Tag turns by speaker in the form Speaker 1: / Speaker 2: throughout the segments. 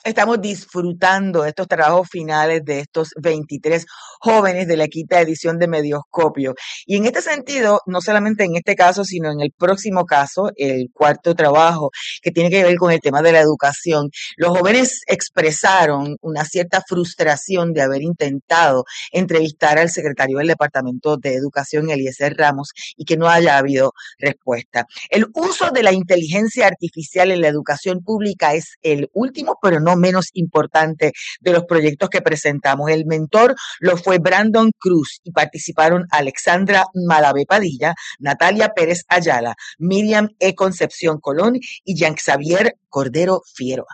Speaker 1: Estamos disfrutando de estos trabajos finales de estos 23 jóvenes de la quinta edición de Medioscopio. Y en este sentido, no solamente en este caso, sino en el próximo caso, el cuarto trabajo, que tiene que ver con el tema de la educación, los jóvenes expresaron una cierta frustración de haber intentado entrevistar al secretario del Departamento de Educación, Eliezer Ramos, y que no haya habido respuesta. El uso de la inteligencia artificial en la educación pública es el último, pero no menos importante de los proyectos que presentamos. El mentor lo fue Brandon Cruz y participaron Alexandra Malavé Padilla, Natalia Pérez Ayala, Miriam E. Concepción Colón y Jean Xavier Cordero Figueroa.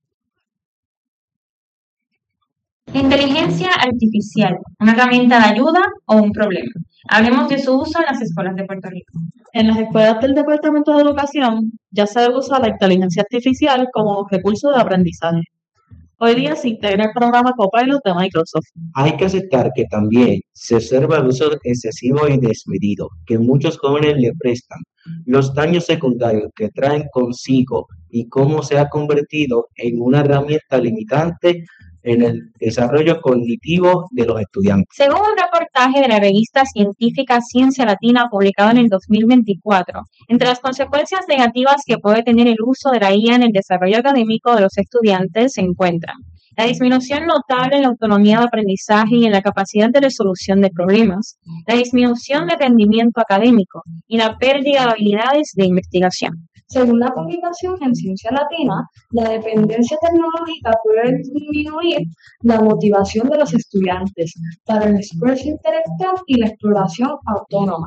Speaker 2: Inteligencia artificial, ¿una herramienta de ayuda o un problema? Hablemos de su uso en las escuelas de Puerto Rico.
Speaker 3: En las escuelas del Departamento de Educación ya se usa la inteligencia artificial como recurso de aprendizaje. Hoy día se integra el programa Copilot de Microsoft.
Speaker 4: Hay que aceptar que también se observa el uso excesivo y desmedido que muchos jóvenes le prestan, los daños secundarios que traen consigo y cómo se ha convertido en una herramienta limitante en el desarrollo cognitivo de los estudiantes.
Speaker 2: Según un reportaje de la revista científica Ciencia Latina publicado en el 2024, entre las consecuencias negativas que puede tener el uso de la IA en el desarrollo académico de los estudiantes se encuentran la disminución notable en la autonomía de aprendizaje y en la capacidad de resolución de problemas, la disminución de rendimiento académico y la pérdida de habilidades de investigación.
Speaker 5: Según la publicación en Ciencia Latina, la dependencia tecnológica puede disminuir la motivación de los estudiantes para el esfuerzo intelectual y la exploración autónoma.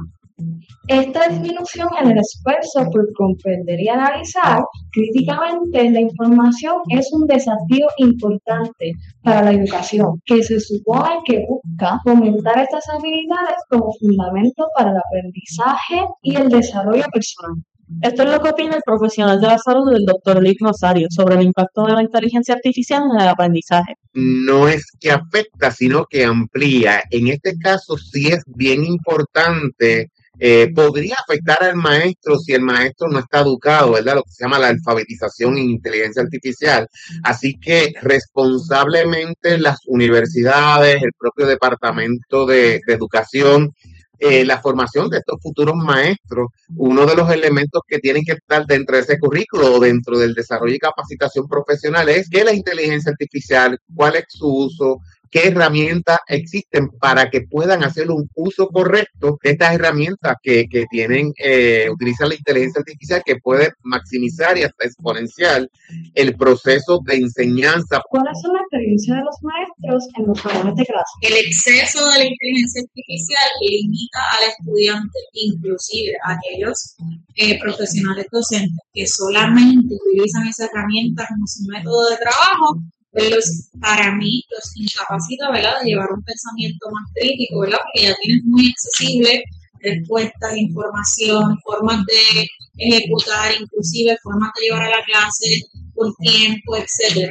Speaker 5: Esta disminución en el esfuerzo por comprender y analizar críticamente la información es un desafío importante para la educación, que se supone que busca fomentar estas habilidades como fundamento para el aprendizaje y el desarrollo personal.
Speaker 3: Esto es lo que opina el profesional de la salud del Dr. Lick Rosario sobre el impacto de la inteligencia artificial en el aprendizaje.
Speaker 6: No es que afecta, sino que amplía. En este caso sí es bien importante. Podría afectar al maestro si el maestro no está educado, ¿verdad? Lo que se llama la alfabetización en inteligencia artificial. Así que responsablemente las universidades, el propio Departamento de Educación, la formación de estos futuros maestros, uno de los elementos que tienen que estar dentro de ese currículo o dentro del desarrollo y capacitación profesional es que la inteligencia artificial, cuál es su uso, qué herramientas existen para que puedan hacer un uso correcto de estas herramientas que tienen, utilizan la inteligencia artificial, que puede maximizar y hasta exponenciar el proceso de enseñanza.
Speaker 5: ¿Cuáles son las experiencias de los maestros en los salones de clase?
Speaker 7: El exceso de la inteligencia artificial limita al estudiante, inclusive a aquellos profesionales docentes que solamente utilizan esa herramienta como su método de trabajo. Pues para mí los incapacita, ¿verdad?, de llevar un pensamiento más crítico, ¿verdad?, porque ya tienes muy accesible respuestas, información, formas de ejecutar, inclusive formas de llevar a la clase por tiempo, etcétera.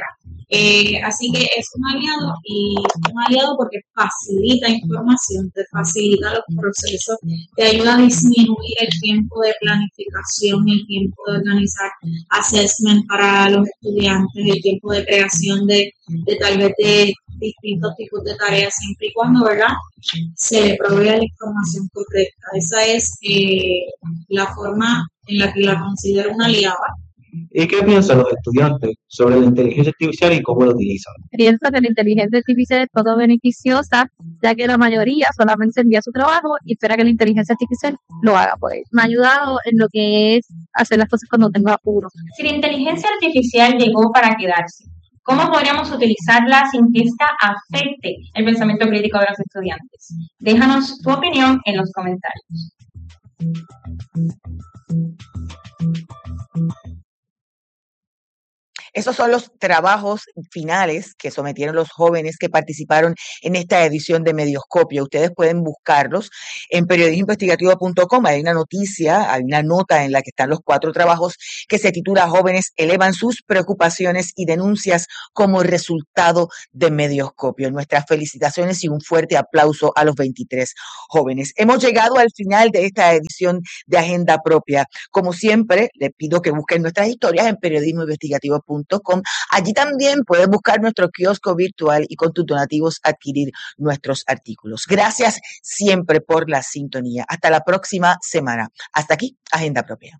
Speaker 7: Así que es un aliado porque facilita información, te facilita los procesos, te ayuda a disminuir el tiempo de planificación, el tiempo de organizar assessment para los estudiantes, el tiempo de creación de tal vez de distintos tipos de tareas, siempre y cuando, ¿verdad?, se le provea la información correcta. Esa es la forma en la que la considero una aliada.
Speaker 4: ¿Y qué piensan los estudiantes sobre la inteligencia artificial y cómo la utilizan?
Speaker 8: Pienso que la inteligencia artificial es poco beneficiosa, ya que la mayoría solamente envía su trabajo y espera que la inteligencia artificial lo haga por él. Me ha ayudado en lo que es hacer las cosas cuando tengo apuro.
Speaker 2: Si la inteligencia artificial llegó para quedarse, ¿cómo podríamos utilizarla sin que esta afecte el pensamiento crítico de los estudiantes? Déjanos tu opinión en los comentarios.
Speaker 1: Esos son los trabajos finales que sometieron los jóvenes que participaron en esta edición de Medioscopio. Ustedes pueden buscarlos en periodismoinvestigativo.com. Hay una noticia, hay una nota en la que están los 4 trabajos que se titula Jóvenes elevan sus preocupaciones y denuncias como resultado de Medioscopio. Nuestras felicitaciones y un fuerte aplauso a los 23 jóvenes. Hemos llegado al final de esta edición de Agenda Propia. Como siempre, les pido que busquen nuestras historias en periodismoinvestigativo.com. radioisla.com. Allí también puedes buscar nuestro kiosco virtual y con tus donativos adquirir nuestros artículos. Gracias siempre por la sintonía. Hasta la próxima semana. Hasta aquí, Agenda Propia.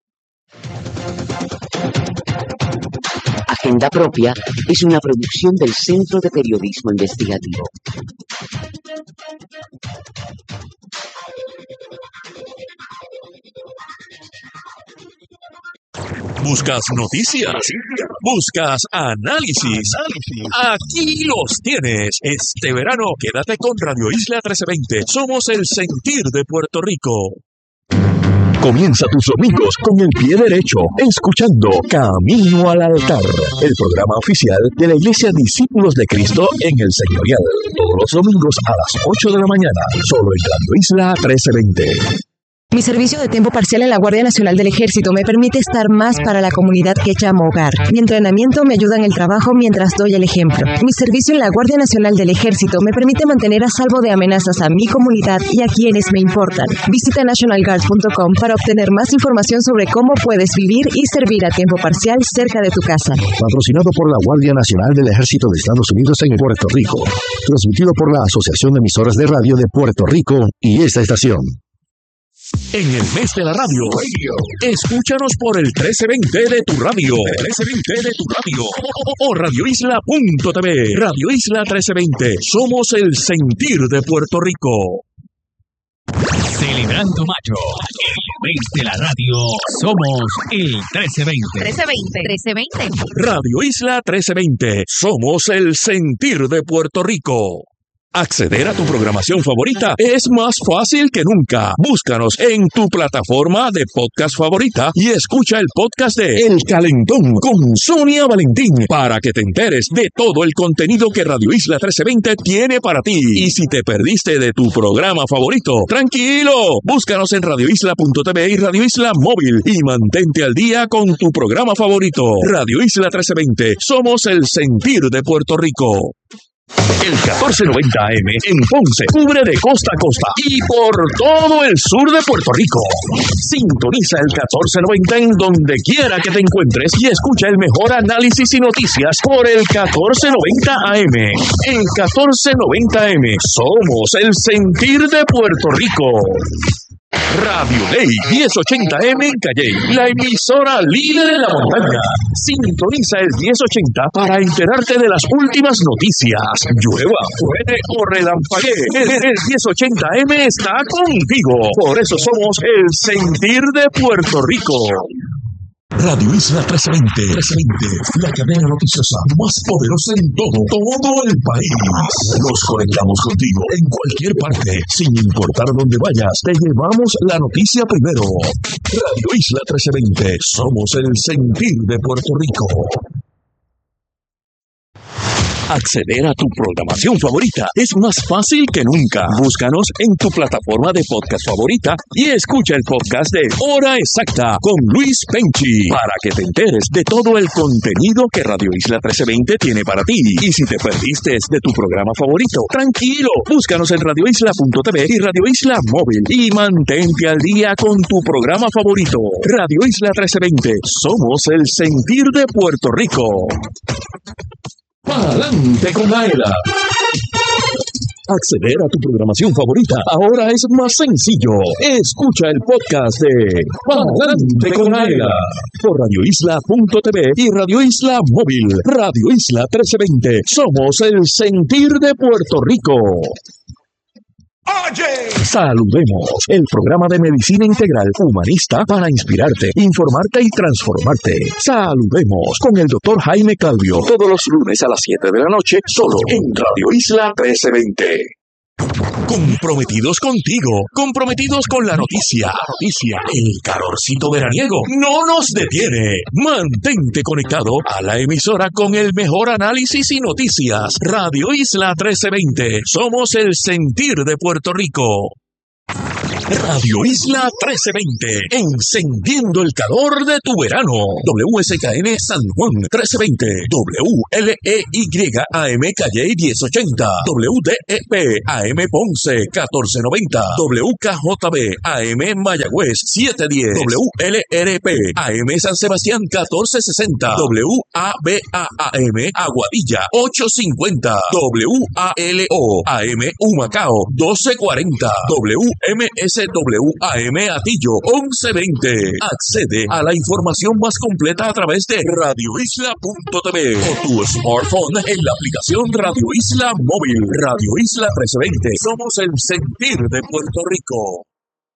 Speaker 9: Agenda Propia es una producción del Centro de Periodismo Investigativo.
Speaker 10: ¿Buscas noticias? ¿Buscas análisis? Aquí los tienes. Este verano quédate con Radio Isla 1320. Somos el sentir de Puerto Rico. Comienza tus domingos con el pie derecho, escuchando Camino al Altar, el programa oficial de la Iglesia Discípulos de Cristo en el Señorial. Todos los domingos a las 8 de la mañana, solo en Radio Isla 1320.
Speaker 11: Mi servicio de tiempo parcial en la Guardia Nacional del Ejército me permite estar más para la comunidad que llamo hogar. Mi entrenamiento me ayuda en el trabajo mientras doy el ejemplo. Mi servicio en la Guardia Nacional del Ejército me permite mantener a salvo de amenazas a mi comunidad y a quienes me importan. Visita nationalguard.com para obtener más información sobre cómo puedes vivir y servir a tiempo parcial cerca de tu casa.
Speaker 12: Patrocinado por la Guardia Nacional del Ejército de Estados Unidos en Puerto Rico. Transmitido por la Asociación de Emisoras de Radio de Puerto Rico y esta estación.
Speaker 10: En el mes de la radio, escúchanos por el 1320 de tu radio, 1320 de tu radio, o radioisla.tv. Radio Isla 1320, somos el sentir de Puerto Rico.
Speaker 13: Celebrando mayo, el mes de la radio, somos el 1320.
Speaker 8: 1320.
Speaker 10: Radio Isla 1320, somos el sentir de Puerto Rico. Acceder a tu programación favorita es más fácil que nunca. Búscanos en tu plataforma de podcast favorita y escucha el podcast de El Calentón con Sonia Valentín para que te enteres de todo el contenido que Radio Isla 1320 tiene para ti. Y si te perdiste de tu programa favorito, tranquilo, búscanos en radioisla.tv y Radio Isla Móvil y mantente al día con tu programa favorito. Radio Isla 1320, somos el sentir de Puerto Rico. El 1490 AM en Ponce cubre de costa a costa y por todo el sur de Puerto Rico. Sintoniza el 1490 en donde quiera que te encuentres y escucha el mejor análisis y noticias por el 1490 AM. El 1490 AM, somos el sentir de Puerto Rico. Radio Ley 1080M en Calley, la emisora líder en la montaña. Sintoniza el 1080 para enterarte de las últimas noticias. Llueva, truene o relampaguee, el 1080M está contigo. Por eso somos el sentir de Puerto Rico. Radio Isla 1320, la cadena noticiosa más poderosa en todo el país. Nos conectamos contigo en cualquier parte, sin importar dónde vayas, te llevamos la noticia primero. Radio Isla 1320, somos el sentir de Puerto Rico. Acceder a tu programación favorita es más fácil que nunca. Búscanos en tu plataforma de podcast favorita y escucha el podcast de Hora Exacta con Luis Penchi para que te enteres de todo el contenido que Radio Isla 1320 tiene para ti. Y si te perdiste de tu programa favorito, tranquilo, búscanos en radioisla.tv y Radio Isla Móvil y mantente al día con tu programa favorito. Radio Isla 1320, somos el sentir de Puerto Rico. ¡Pa'lante con Aela! Acceder a tu programación favorita ahora es más sencillo. Escucha el podcast de Pa'lante con Aela por radioisla.tv y Radio Isla Móvil. Radio Isla 1320. Somos el sentir de Puerto Rico. ¡Oye! Saludemos, el programa de medicina integral humanista para inspirarte, informarte y transformarte. Saludemos con el Dr. Jaime Calvio, todos los lunes a las 7 de la noche, solo en Radio Isla 1320. Comprometidos contigo, comprometidos con la noticia. El calorcito veraniego no nos detiene. Mantente conectado a la emisora con el mejor análisis y noticias. Radio Isla 1320, somos el sentir de Puerto Rico. Radio Isla 1320, encendiendo el calor de tu verano. WSKN San Juan 1320, WLEY AM Calle 1080, WDEP AM Ponce 1490, WKJB AM Mayagüez 710, WLRP AM San Sebastián 1460, WABA AM Aguadilla 850, WALO AM Humacao 1240, WMSWAM Atillo 1120. Accede a la información más completa a través de radioisla.tv o tu smartphone en la aplicación Radio Isla Móvil. Radio Isla 1320. Somos el sentir de Puerto Rico.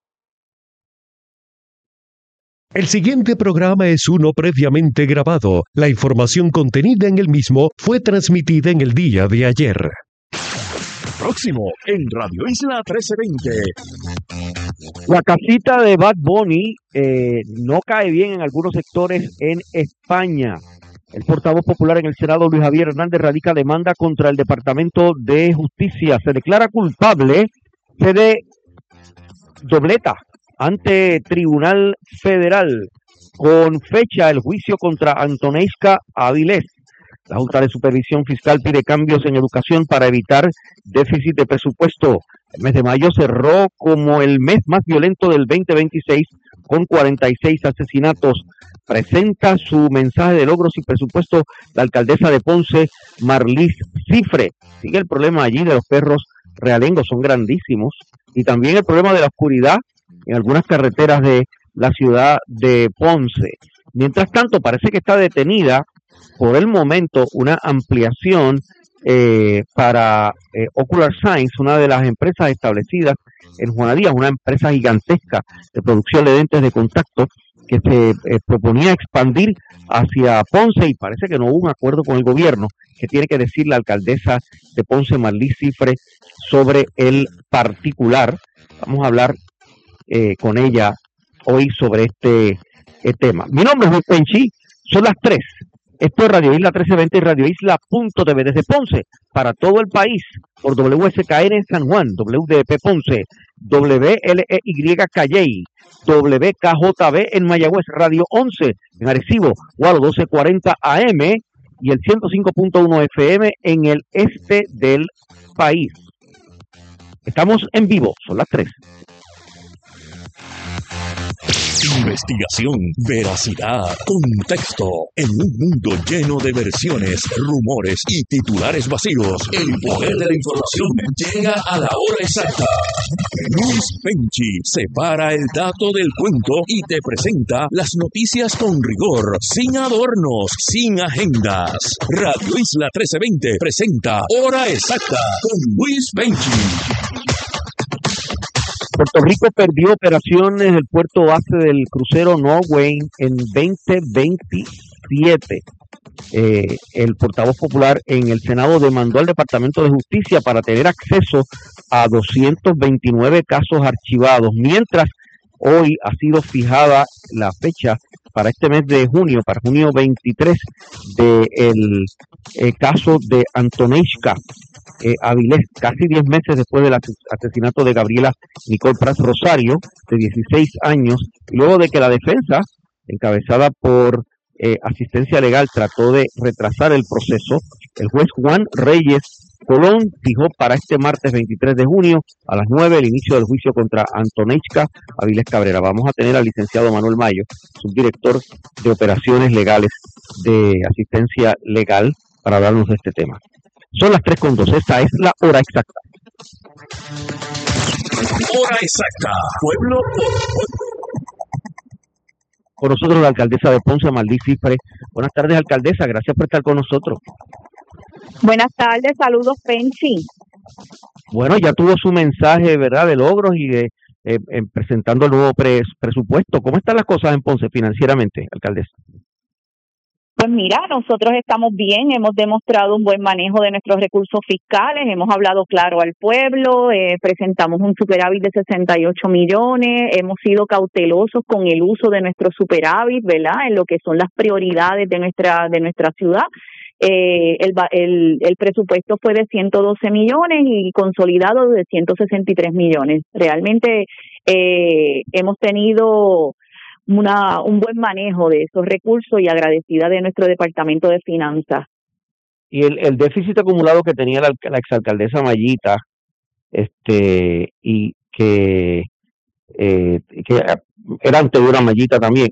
Speaker 14: El siguiente programa es uno previamente grabado. La información contenida en el mismo fue transmitida en el día de ayer.
Speaker 10: Próximo en Radio Isla 1320.
Speaker 15: La casita de Bad Bunny no cae bien en algunos sectores en España. El portavoz popular en el Senado, Luis Javier Hernández, radica demanda contra el Departamento de Justicia. Se declara culpable, se dobleta ante Tribunal Federal con fecha el juicio contra Antoneska Avilés. La Junta de Supervisión Fiscal pide cambios en educación para evitar déficit de presupuesto. El mes de mayo cerró como el mes más violento del 2026 con 46 asesinatos. Presenta su mensaje de logros y presupuesto la alcaldesa de Ponce, Marlis Cifre. Sigue el problema allí de los perros realengos, son grandísimos. Y también el problema de la oscuridad en algunas carreteras de la ciudad de Ponce. Mientras tanto, parece que está detenida por el momento una ampliación para Ocular Science, una de las empresas establecidas en Juana Díaz, una empresa gigantesca de producción de lentes de contacto que se proponía expandir hacia Ponce, y parece que no hubo un acuerdo con el gobierno. ¿Qué tiene que decir la alcaldesa de Ponce, Marlis Cifre, sobre el particular? Vamos a hablar con ella hoy sobre este tema. Mi nombre es Luis Penchi, son las 3. Esto es Radio Isla 1320 y Radio Isla.tv desde Ponce para todo el país por WSKN en San Juan, WDP Ponce, WLEY Calley, WKJB en Mayagüez, Radio 11 en Arecibo, Gualo 1240 AM y el 105.1 FM en el este del país. Estamos en vivo, son las 3.
Speaker 10: Investigación, veracidad, contexto. En un mundo lleno de versiones, rumores y titulares vacíos, el poder de la información llega a la hora exacta. Luis Penchi separa el dato del cuento y te presenta las noticias con rigor, sin adornos, sin agendas. Radio Isla 1320 presenta Hora Exacta con Luis Penchi.
Speaker 15: Puerto Rico perdió operaciones del puerto base del crucero Norway en 2027. El portavoz popular en el Senado demandó al Departamento de Justicia para tener acceso a 229 casos archivados, mientras hoy ha sido fijada la fecha para este mes de junio, para junio 23, del caso de Antoneska Avilés, casi 10 meses después del asesinato de Gabriela Nicole Prats Rosario, de 16 años, y luego de que la defensa, encabezada por Asistencia Legal, trató de retrasar el proceso. El juez Juan Reyes Colón fijó para este martes 23 de junio a las 9 el inicio del juicio contra Antoneska Avilés Cabrera. Vamos a tener al licenciado Manuel Mayo, subdirector de operaciones legales de Asistencia Legal, para hablarnos de este tema. Son las 3:02, esta es la hora exacta.
Speaker 10: Hora exacta, pueblo por pueblo.
Speaker 15: Con nosotros la alcaldesa de Ponce, Marlis Cifre. Buenas tardes, alcaldesa, gracias por estar con nosotros.
Speaker 16: Buenas tardes, saludos, Penchi.
Speaker 15: Bueno, ya tuvo su mensaje, ¿verdad?, de logros y de presentando el nuevo presupuesto. ¿Cómo están las cosas en Ponce financieramente, alcaldesa?
Speaker 16: Pues mira, nosotros estamos bien, hemos demostrado un buen manejo de nuestros recursos fiscales, hemos hablado claro al pueblo, presentamos un superávit de 68 millones, hemos sido cautelosos con el uso de nuestro superávit, ¿verdad?, en lo que son las prioridades de nuestra ciudad. el presupuesto fue de 112 millones y consolidado de 163 millones. Realmente hemos tenido un buen manejo de esos recursos y agradecida de nuestro Departamento de Finanzas.
Speaker 15: Y el déficit acumulado que tenía la exalcaldesa Mayita, y que era anterior a Mayita también,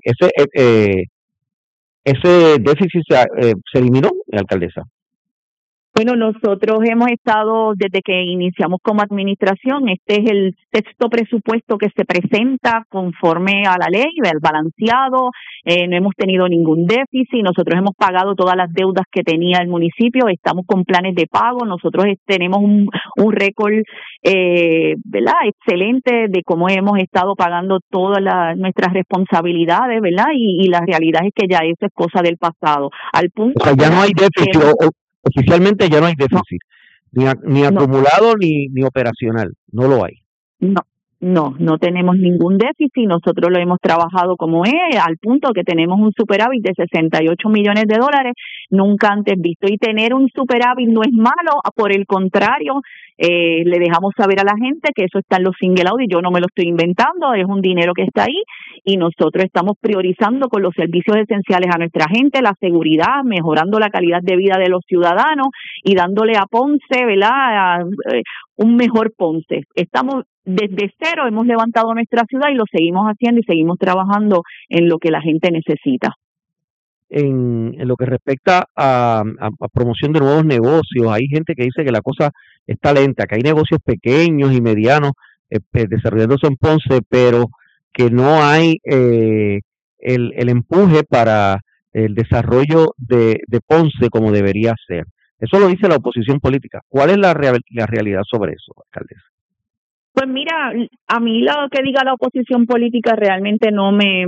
Speaker 15: ese déficit se eliminó, alcaldesa.
Speaker 16: Bueno, nosotros hemos estado, desde que iniciamos como administración, este es el sexto presupuesto que se presenta conforme a la ley, el balanceado, no hemos tenido ningún déficit, nosotros hemos pagado todas las deudas que tenía el municipio, estamos con planes de pago, nosotros tenemos un récord, ¿verdad?, excelente de cómo hemos estado pagando todas nuestras responsabilidades, ¿verdad?, y la realidad es que ya eso es cosa del pasado. Al punto,
Speaker 15: o sea, ya no hay déficit, oficialmente ya no hay déficit, ni acumulado ni operacional, no lo hay.
Speaker 16: No tenemos ningún déficit, nosotros lo hemos trabajado como es, al punto que tenemos un superávit de 68 millones de dólares, nunca antes visto. Y tener un superávit no es malo, por el contrario, le dejamos saber a la gente que eso está en los single audit, yo no me lo estoy inventando, es un dinero que está ahí y nosotros estamos priorizando con los servicios esenciales a nuestra gente, la seguridad, mejorando la calidad de vida de los ciudadanos y dándole a Ponce, ¿verdad?, un mejor Ponce. Estamos desde cero, hemos levantado nuestra ciudad y lo seguimos haciendo y seguimos trabajando en lo que la gente necesita.
Speaker 15: En lo que respecta a promoción de nuevos negocios, hay gente que dice que la cosa está lenta, que hay negocios pequeños y medianos desarrollándose en Ponce, pero que no hay el empuje para el desarrollo de Ponce como debería ser. Eso lo dice la oposición política. ¿Cuál es la realidad sobre eso, alcaldesa?
Speaker 16: Pues mira, a mí lo que diga la oposición política realmente no me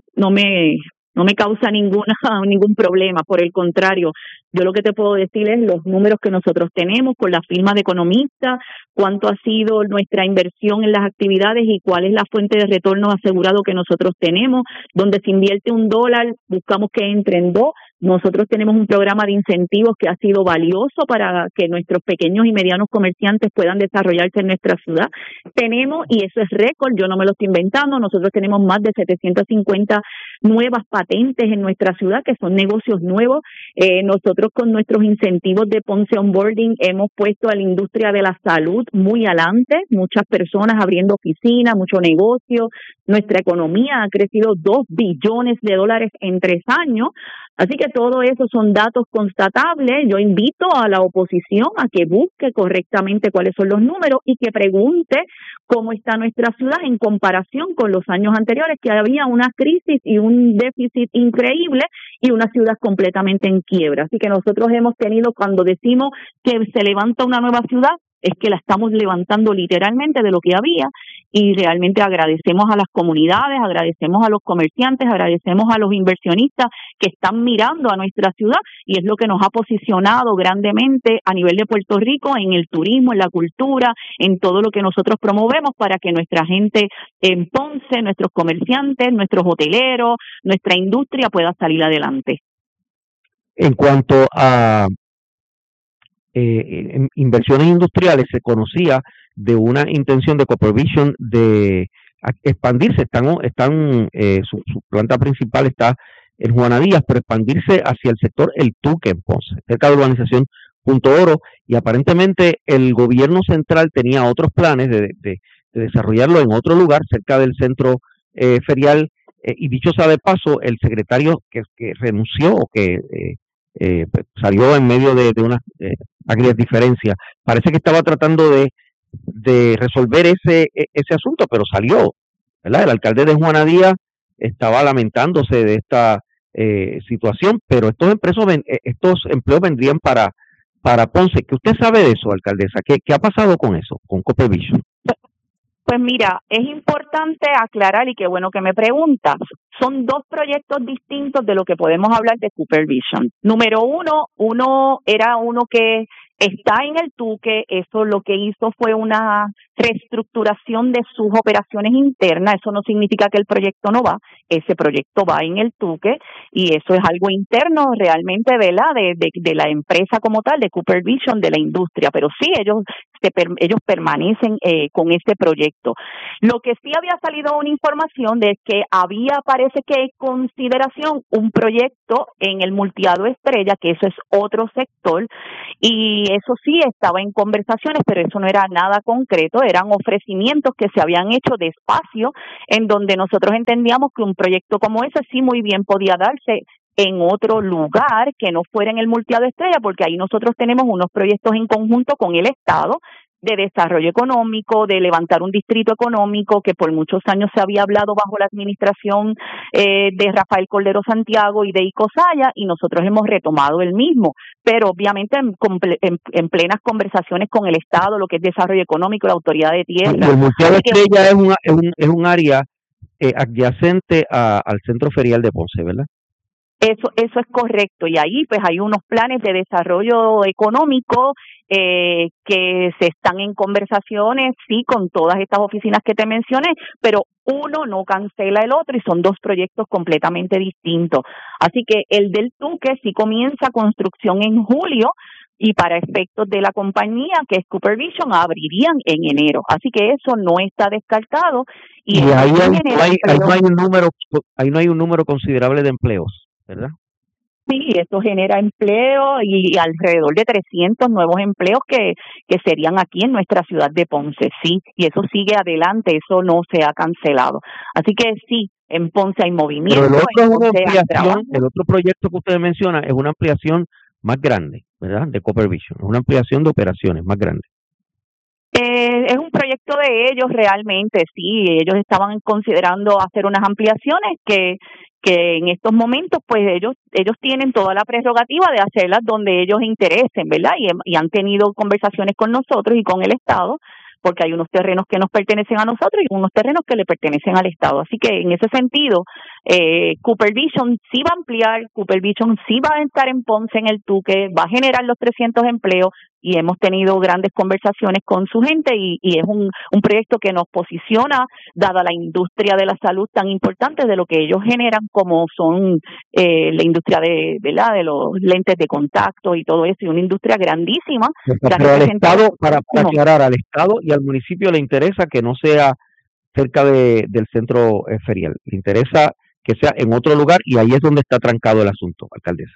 Speaker 16: causa ningún problema. Por el contrario, yo lo que te puedo decir es los números que nosotros tenemos con la firma de economistas, cuánto ha sido nuestra inversión en las actividades y cuál es la fuente de retorno asegurado que nosotros tenemos. Donde se invierte $1, buscamos que entren 2. Nosotros tenemos un programa de incentivos que ha sido valioso para que nuestros pequeños y medianos comerciantes puedan desarrollarse en nuestra ciudad. Tenemos, y eso es récord, yo no me lo estoy inventando, nosotros tenemos más de 750 nuevas patentes en nuestra ciudad, que son negocios nuevos. Nosotros con nuestros incentivos de Ponce Onboarding hemos puesto a la industria de la salud muy adelante, muchas personas abriendo oficinas, mucho negocio. Nuestra economía ha crecido $2 billones en 3 años. Así que todo eso son datos constatables. Yo invito a la oposición a que busque correctamente cuáles son los números y que pregunte cómo está nuestra ciudad en comparación con los años anteriores, que había una crisis y un déficit increíble y una ciudad completamente en quiebra. Así que nosotros hemos tenido, cuando decimos que se levanta una nueva ciudad, es que la estamos levantando literalmente de lo que había y realmente agradecemos a las comunidades, agradecemos a los comerciantes, agradecemos a los inversionistas que están mirando a nuestra ciudad y es lo que nos ha posicionado grandemente a nivel de Puerto Rico en el turismo, en la cultura, en todo lo que nosotros promovemos para que nuestra gente en Ponce, nuestros comerciantes, nuestros hoteleros, nuestra industria pueda salir adelante.
Speaker 15: En cuanto a inversiones industriales, se de una intención de Coopervision de expandirse. Su planta principal está en Juana Díaz, pero expandirse hacia el sector El Tuque en Ponce, cerca de la urbanización Punto Oro, y aparentemente el gobierno central tenía otros planes de desarrollarlo en otro lugar, cerca del centro ferial, y dicho sea de paso, el secretario que renunció o que salió en medio de unas agrias diferencias, parece que estaba tratando de resolver ese asunto, pero salió, ¿verdad? El alcalde de Juana Díaz estaba lamentándose de esta situación, pero estos empleos vendrían para Ponce. ¿Qué usted sabe de eso, alcaldesa? ¿Qué ha pasado con eso, con Coopervision?
Speaker 16: Pues mira, es importante aclarar y qué bueno que me preguntas. Son 2 proyectos distintos de lo que podemos hablar de Coopervision. Número uno era uno que está en el Tuque. Eso lo que hizo fue una reestructuración de sus operaciones internas. Eso no significa que el proyecto no va, ese proyecto va en el Tuque y eso es algo interno realmente, ¿verdad? De la empresa como tal, de Cooper Vision, de la industria, pero sí, ellos permanecen con este proyecto. Lo que sí había salido una información de que había, parece que en consideración, un proyecto en el Multiado Estrella, que eso es otro sector, y eso sí estaba en conversaciones, pero eso no era nada concreto, eran ofrecimientos que se habían hecho despacio, en donde nosotros entendíamos que un proyecto como ese sí muy bien podía darse en otro lugar que no fuera en el Multiado Estrella, porque ahí nosotros tenemos unos proyectos en conjunto con el Estado de desarrollo económico, de levantar un distrito económico que por muchos años se había hablado bajo la administración de Rafael Cordero Santiago y de Icosaya, y nosotros hemos retomado el mismo, pero obviamente en plenas conversaciones con el Estado, lo que es desarrollo económico, la autoridad de tierra.
Speaker 15: El Multiado Estrella es un área adyacente al Centro Ferial de Ponce, ¿verdad?
Speaker 16: Eso es correcto, y ahí pues hay unos planes de desarrollo económico que se están en conversaciones, sí, con todas estas oficinas que te mencioné, pero uno no cancela el otro y son dos proyectos completamente distintos. Así que el del Tuque sí comienza construcción en julio y para efectos de la compañía, que es Cooper Vision, abrirían en enero. Así que eso no está descartado. Y
Speaker 15: ahí no hay un número considerable de empleos, ¿verdad?
Speaker 16: Sí, eso genera empleo y alrededor de 300 nuevos empleos que serían aquí en nuestra ciudad de Ponce, sí, y eso sigue adelante, eso no se ha cancelado. Así que sí, en Ponce hay movimiento.
Speaker 15: Pero el otro es una ampliación, el otro proyecto que usted menciona es una ampliación más grande, ¿verdad? De Cooper Vision, es una ampliación de operaciones más grande.
Speaker 16: Es un proyecto de ellos realmente, sí, ellos estaban considerando hacer unas ampliaciones que en estos momentos pues ellos tienen toda la prerrogativa de hacerlas donde ellos interesen, ¿verdad? Y han tenido conversaciones con nosotros y con el Estado, porque hay unos terrenos que nos pertenecen a nosotros y unos terrenos que le pertenecen al Estado. Así que en ese sentido, Cooper Vision sí va a ampliar, Cooper Vision sí va a estar en Ponce en el Tuque, va a generar los 300 empleos y hemos tenido grandes conversaciones con su gente y es un proyecto que nos posiciona, dada la industria de la salud tan importante de lo que ellos generan, como son la industria de los lentes de contacto y todo eso, y una industria grandísima.
Speaker 15: Pero al Estado, para aclarar, al Estado y al municipio le interesa que no sea cerca del centro ferial, le interesa que sea en otro lugar y ahí es donde está trancado el asunto, alcaldesa.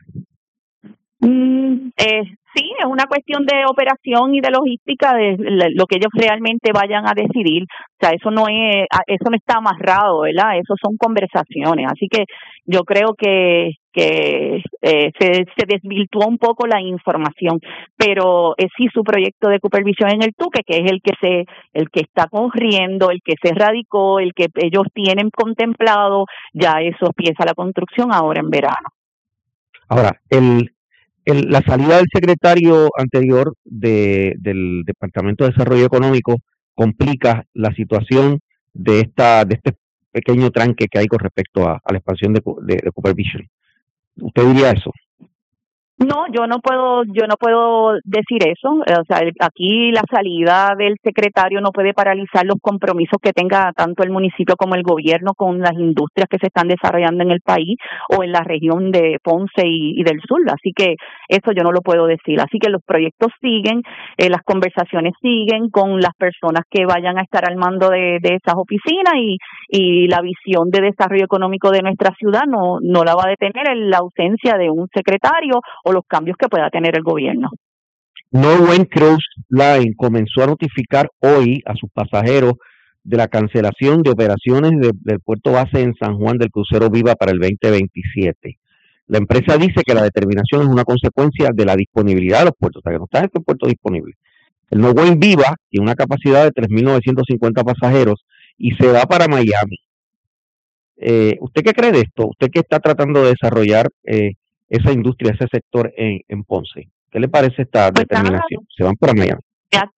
Speaker 16: Sí, es una cuestión de operación y de logística de lo que ellos realmente vayan a decidir. O sea, eso no está amarrado, ¿verdad? Eso son conversaciones. Así que yo creo que se desvirtuó un poco la información, pero sí, su proyecto de Cooper Vision en el Tuque, que es el que está corriendo, el que se radicó, el que ellos tienen contemplado, ya eso empieza la construcción ahora en verano.
Speaker 15: Ahora, la salida del secretario anterior del Departamento de Desarrollo Económico complica la situación de este pequeño tranque que hay con respecto a la expansión de Cooper Vision. ¿Usted diría eso?
Speaker 16: No, yo no puedo decir eso. O sea, aquí la salida del secretario no puede paralizar los compromisos que tenga tanto el municipio como el gobierno con las industrias que se están desarrollando en el país o en la región de Ponce y del sur. Así que eso yo no lo puedo decir. Así que los proyectos siguen, las conversaciones siguen con las personas que vayan a estar al mando de esas oficinas y la visión de desarrollo económico de nuestra ciudad no la va a detener en la ausencia de un secretario o los cambios que pueda tener el gobierno.
Speaker 15: Northwest Cruise Line comenzó a notificar hoy a sus pasajeros de la cancelación de operaciones del puerto base en San Juan del crucero Viva para el 2027. La empresa dice que la determinación es una consecuencia de la disponibilidad de los puertos, o sea que no están estos puertos disponibles. El Northwest Viva tiene una capacidad de 3.950 pasajeros y se va para Miami. ¿Usted qué cree de esto? ¿Usted que está tratando de desarrollar esa industria, ese sector en Ponce? ¿Qué le parece esta determinación? Se van para Miami.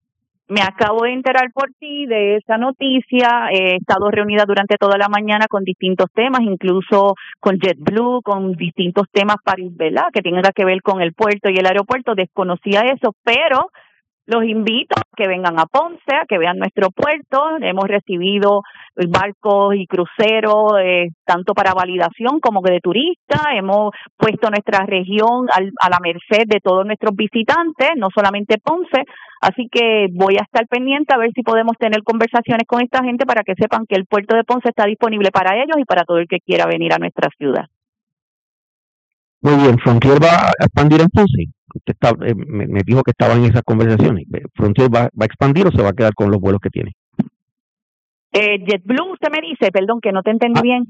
Speaker 16: Me acabo de enterar por ti de esa noticia. He estado reunida durante toda la mañana con distintos temas, incluso con JetBlue, con distintos temas ¿verdad?, que tengan que ver con el puerto y el aeropuerto. Desconocía eso, pero los invito a que vengan a Ponce, a que vean nuestro puerto. Hemos recibido barcos y cruceros, tanto para validación como de turistas. Hemos puesto nuestra región a la merced de todos nuestros visitantes, no solamente Ponce. Así que voy a estar pendiente a ver si podemos tener conversaciones con esta gente para que sepan que el puerto de Ponce está disponible para ellos y para todo el que quiera venir a nuestra ciudad.
Speaker 15: Muy bien, ¿Frontier va a expandir en Ponce? Usted me dijo que estaba en esas conversaciones. ¿Frontier va a expandir o se va a quedar con los vuelos que tiene?
Speaker 16: JetBlue, usted me dice, perdón, que no te entendí bien.